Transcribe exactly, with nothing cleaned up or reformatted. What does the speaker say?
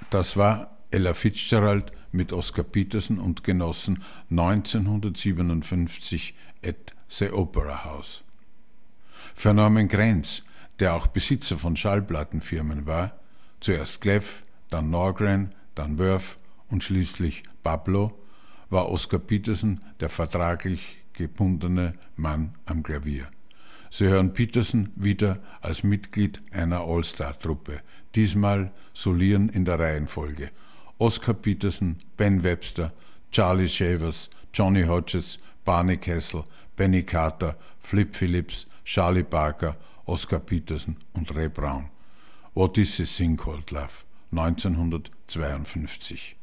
Das war Ella Fitzgerald mit Oscar Peterson und Genossen neunzehnhundertsiebenundfünfzig at the Opera House. Für Norman Granz, der auch Besitzer von Schallplattenfirmen war, zuerst Clef, dann Norgren, dann Worth und schließlich Pablo, war Oscar Peterson der vertraglich gebundene Mann am Klavier. Sie hören Peterson wieder als Mitglied einer All-Star-Truppe, diesmal solieren in der Reihenfolge Oscar Peterson, Ben Webster, Charlie Shavers, Johnny Hodges, Barney Kessel, Benny Carter, Flip Phillips, Charlie Parker, Oscar Peterson und Ray Brown. What is a Thing Called Love? neunzehnhundertzweiundfünfzig.